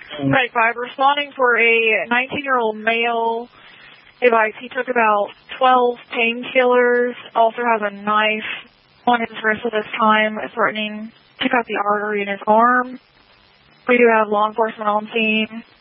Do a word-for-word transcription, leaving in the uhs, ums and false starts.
Right, five, responding for a nineteen-year-old male. Advice, he took about twelve painkillers, also has a knife on his wrist at this time, threatening to cut the artery in his arm. We do have law enforcement on scene.